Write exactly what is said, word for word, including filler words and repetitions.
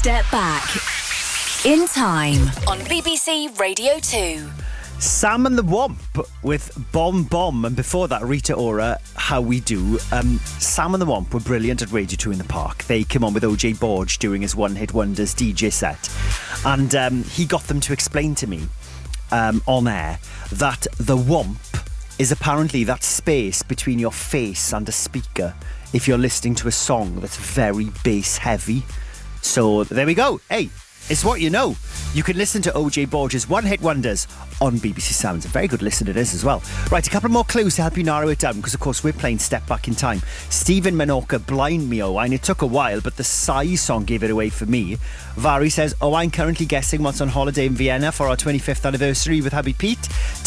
Step Back in Time on B B C Radio two. Sam and the Womp with Bomb Bomb, and before that Rita Ora, How We Do. um, Sam and the Womp were brilliant at Radio two in the Park. They came on with O J Borge doing his One Hit Wonders D J set, and um, he got them to explain to me um, on air that the Womp is apparently that space between your face and a speaker if you're listening to a song that's very bass heavy. So there we go. Hey, it's what you know. You can listen to O J Borge's One Hit Wonders on B B C Sounds. A very good listen it is as well. Right, a couple more clues to help you narrow it down, because of course we're playing Step Back in Time. Stephen Menorca, Blind Me Oh, and it took a while, but the Psy song gave it away for me. Vari says, oh, I'm currently guessing what's on holiday in Vienna for our twenty-fifth anniversary with hubby Pete.